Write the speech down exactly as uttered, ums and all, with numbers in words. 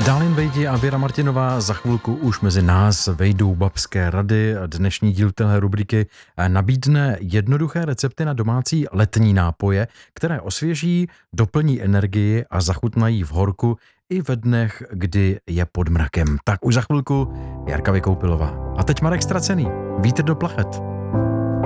Dálin Vejdi a Věra Martinová za chvilku už mezi nás vejdou babské rady. Dnešní díl téhle rubriky nabídne jednoduché recepty na domácí letní nápoje, které osvěží, doplní energii a zachutnají v horku i ve dnech, kdy je pod mrakem. Tak už za chvilku Jarka Vykoupilová. A teď Marek Stracený. Vítr do plachet.